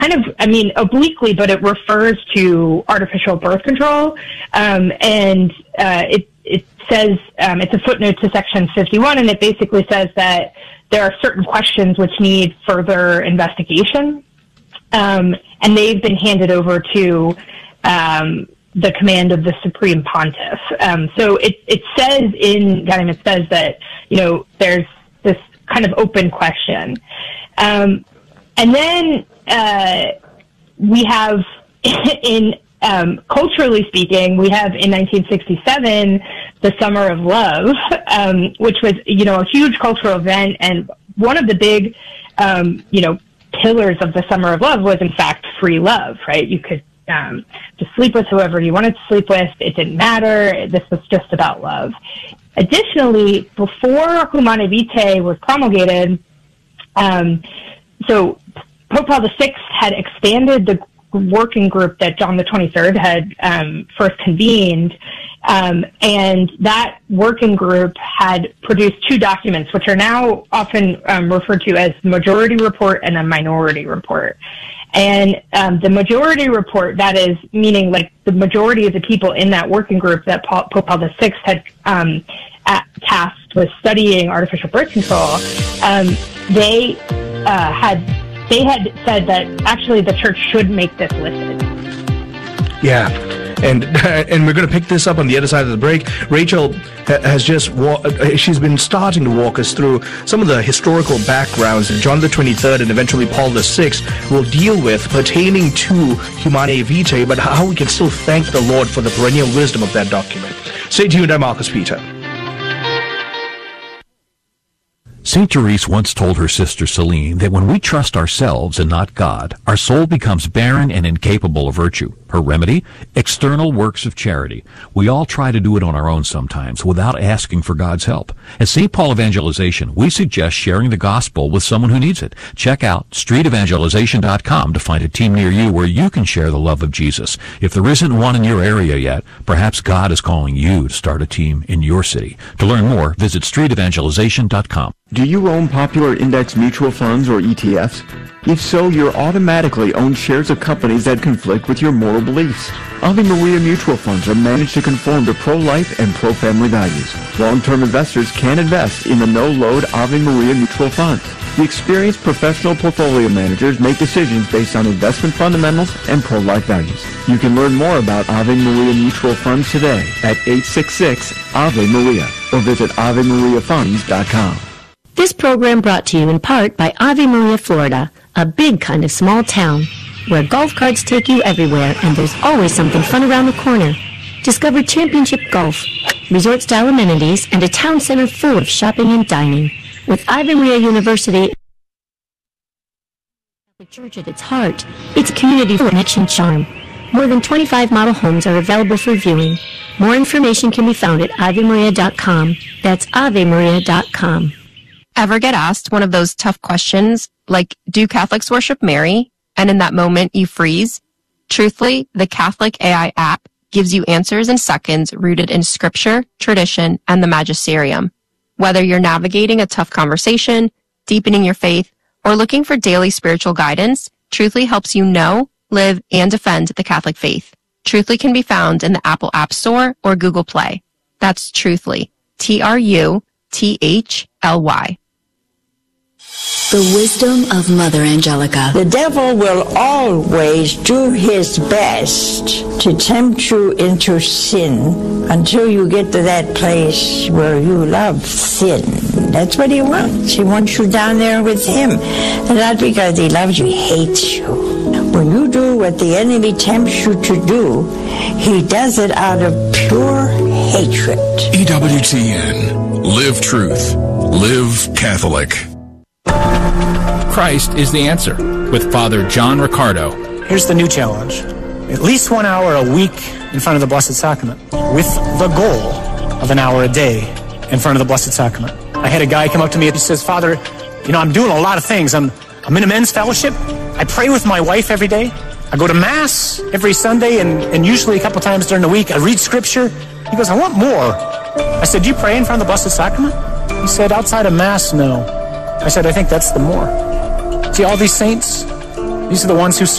kind of, I mean, obliquely, but it refers to artificial birth control. It says, it's a footnote to Section 51, and it basically says that there are certain questions which need further investigation. And they've been handed over to the command of the Supreme Pontiff. So it says in Gaudium, it says that, there's this kind of open question. And then we have, in culturally speaking, we have in 1967 the Summer of Love, which was, a huge cultural event, and one of the big, pillars of the Summer of Love was, in fact, free love, right? You could just sleep with whoever you wanted to sleep with. It didn't matter. This was just about love. Additionally, before Humanae Vitae was promulgated, so Pope Paul VI had expanded the working group that John the 23rd had first convened, and that working group had produced two documents, which are now often referred to as majority report and a minority report. And the majority report, that is meaning like the majority of the people in that working group that Pope Paul VI had tasked with studying artificial birth control, they had said that actually the church should make this listed. Yeah, and we're going to pick this up on the other side of the break. Rachel has she's been starting to walk us through some of the historical backgrounds that John the 23rd and eventually Paul VI will deal with pertaining to Humanae Vitae, but how we can still thank the Lord for the perennial wisdom of that document. Stay tuned, I'm Marcus Peter. St. Therese once told her sister Celine that when we trust ourselves and not God, our soul becomes barren and incapable of virtue. Her remedy? External works of charity. We all try to do it on our own sometimes without asking for God's help. At St. Paul Evangelization, we suggest sharing the gospel with someone who needs it. Check out streetevangelization.com to find a team near you where you can share the love of Jesus. If there isn't one in your area yet, perhaps God is calling you to start a team in your city. To learn more, visit streetevangelization.com. Do you own popular index mutual funds or ETFs? If so, you're automatically own shares of companies that conflict with your moral beliefs. Ave Maria mutual funds are managed to conform to pro-life and pro-family values. Long-term investors can invest in the no-load Ave Maria mutual funds. The experienced professional portfolio managers make decisions based on investment fundamentals and pro-life values. You can learn more about Ave Maria mutual funds today at 866-AVE-MARIA or visit AveMariaFunds.com. This program brought to you in part by Ave Maria, Florida, a big kind of small town where golf carts take you everywhere and there's always something fun around the corner. Discover championship golf, resort-style amenities, and a town center full of shopping and dining. With Ave Maria University, the church at its heart, it's a community full of connection charm. More than 25 model homes are available for viewing. More information can be found at AveMaria.com. That's AveMaria.com. Ever get asked one of those tough questions, like, do Catholics worship Mary? And in that moment, you freeze? Truthfully, the Catholic AI app gives you answers in seconds rooted in scripture, tradition, and the magisterium. Whether you're navigating a tough conversation, deepening your faith, or looking for daily spiritual guidance, Truthfully helps you know, live, and defend the Catholic faith. Truthfully can be found in the Apple App Store or Google Play. That's Truthfully. Truthly. The wisdom of Mother Angelica. The devil will always do his best to tempt you into sin until you get to that place where you love sin. That's what he wants. He wants you down there with him. And not because he loves you, he hates you. When you do what the enemy tempts you to do, he does it out of pure hatred. EWTN. Live truth. Live Catholic. Christ is the answer with Father John Riccardo. Here's the new challenge. At least 1 hour a week in front of the Blessed Sacrament with the goal of an hour a day in front of the Blessed Sacrament. I had a guy come up to me and he says, Father, I'm doing a lot of things. I'm in a men's fellowship. I pray with my wife every day. I go to Mass every Sunday and usually a couple times during the week. I read Scripture. He goes, I want more. I said, do you pray in front of the Blessed Sacrament? He said, outside of Mass, no. I said, I think that's the more. See, all these saints, These are the ones who